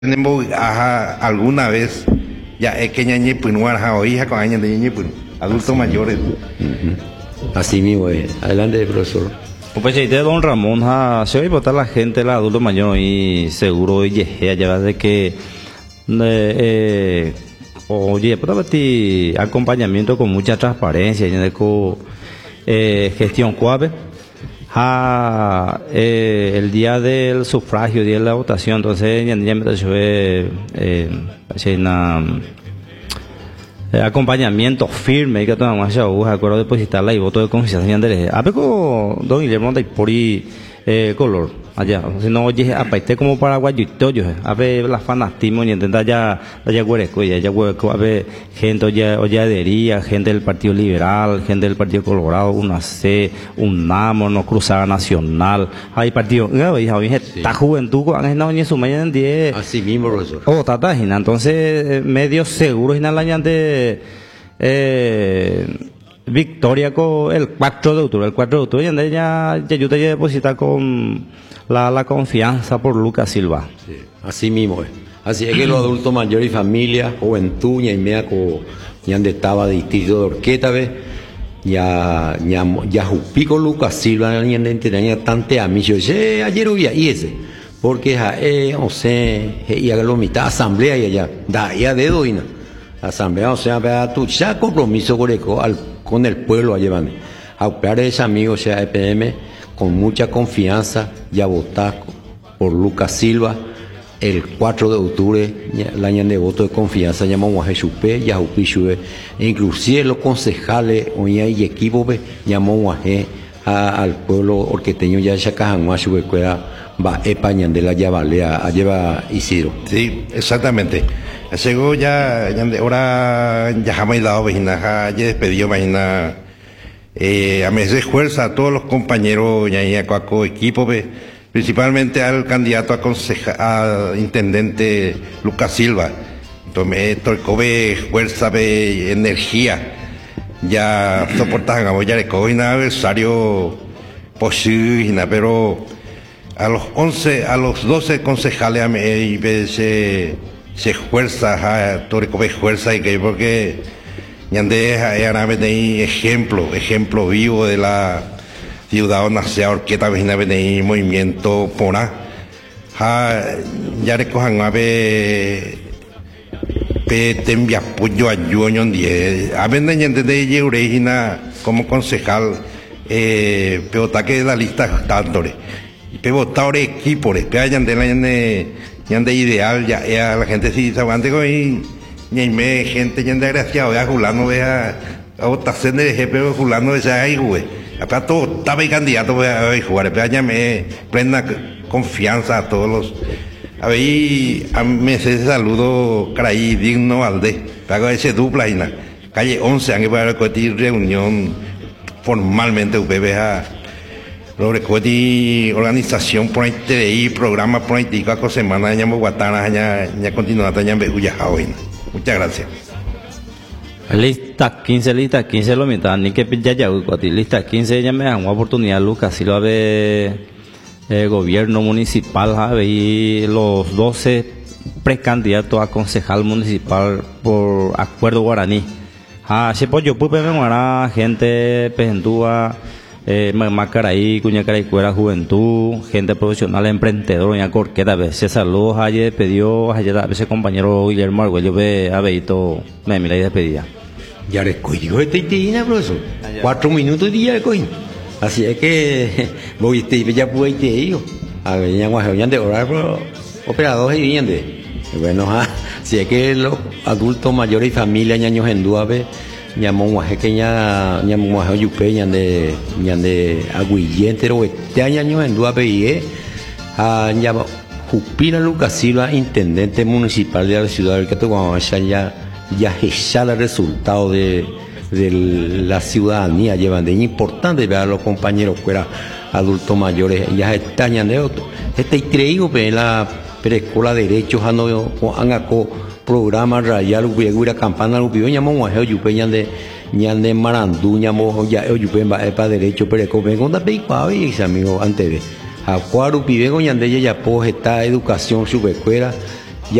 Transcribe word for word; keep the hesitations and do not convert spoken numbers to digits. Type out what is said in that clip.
tenemos ajá, alguna vez ya es que ñañe punuar o hija con años de ñañe pun adultos mayores. Uh-huh. Así mismo es. Adelante, profesor. Pues de don Ramón, ha, se va a votar la gente, la adulto mayor y seguro y ya de que eh, eh, oye, pues acompañamiento con mucha transparencia y de co, eh, gestión cuave. Ha, eh, el día del sufragio, el día de la votación, entonces ya me eh, eh, eh, acompañamiento firme que tomamos a acuerdo de depositarla y voto de confianza de apeco don Guillermo de por eh, color allá si no oye apaite como paraguayito yo a ver la fanatismo y intenta ya ya hueco ya ya hueco a ver gente oye oye adhería gente del Partido Liberal gente del Partido Colorado una C un NAMO no Cruzada Nacional hay partido está juventud no ni su mañana en diez así mismo profesor oh tata entonces medio seguro en el año de eh, victoria con el cuatro de octubre el cuatro de octubre y ya ya yo te depositar con la, la confianza por Lucas Silva. Sí, así mismo es. Así es que los adultos mayores y familia, juventud, y media ya donde estaba distrito de Orqueta, ya ya ya jupico Lucas Silva, ya tenía tante amigos. Yo ayer hubo y ese, porque eh, o sea, y haga lo mitad asamblea y allá, da ya de doina. Asamblea, o sea, vea tu ya compromiso con el, con el pueblo allá van. A operar ese amigo, o sea, E P M, con mucha confianza, ya votar por Lucas Silva el cuatro de octubre, el año de voto de confianza, llamamos a Jesupé, ya Jupichue, e inclusive los concejales, hoy hay equipos, llamamos a al pueblo orqueteño, ya Chacajanua, Chubecuera, va España de la Yabalea, lleva Isidro. Sí, exactamente. Llegó ya, ahora ya jamás dado, ya despedido, imagina. Eh, a meses fuerza a todos los compañeros ya ya cuaco equipo ve, principalmente al candidato a conseja, a intendente Lucas Silva tomé torcobe fuerza ve energía ya soportan a ya le coge un adversario posible pero a los once a los doce concejales a mí se se fuerza a torcobe fuerza y que porque Ñande es ejemplo, ejemplo vivo de la ciudad nacia Orqueta vecina de movimiento pona. Ya recojan a ver pe tembia apoyo a Juñón die. A ver ñande de Yeurejina como concejal eh peotaque de la lista dándole. Pe votadores equipo, pe hayan de la ñande ñande ideal ya la gente sí se aguante con y ni me gente ya desgraciado ya Julano vea a votación de jefe Julano de ahí güey acá todo estaba y candidato a jugar pero ya me plena confianza a todos los a ver a me se saludo caraí digno alde pago ese dupla y na calle once aunque para recuerdir reunión formalmente U P B a lo recuerdi organización por ahí programa por ahí cada semana ya me guatana ya ya continúa ya me uya hoy. Muchas gracias. Lista quince, lista quince lo mitad, ni que ya ya lista quince ya me dan una oportunidad Lucas si lo ve eh, gobierno municipal y los doce precandidatos a concejal municipal por acuerdo guaraní. Ah, si pues yo pude ver gente pejentúa eh, Macaraí, Cuñacaraí, Cuera, Juventud, gente profesional, emprendedor, ya Corqueta, a veces saludos, ayer pidió, ayer a veces compañero Guillermo Arguello, ve, a Beito, me mira y despedida. Ya recogió esta itina, profesor. Cuatro minutos y ya recogió. Así es que, voy a ir, ya pude ir, a ver, ya voy a de orar por operadores y bien de. Bueno, así es que los adultos mayores y familia, ñaños en Duave, ñamo guaje que ña ñamo guaje yupe ñande ñande aguillentero este año en Duave y a ñamo Jupina Lucas Silva intendente municipal de la ciudad del Cataguama ya ya ya el resultado de de la ciudadanía llevan de importante ver a los compañeros fuera adultos mayores ya están ñande otro este increíble en la preescola de derechos han han programa radial hubiera campana hubiera ñamo guaje yupe ñande ñande marandú ñamo ya yupe para derecho pero come con da peipa y amigo antes a cuaro pide ñande ya po esta educación subescuela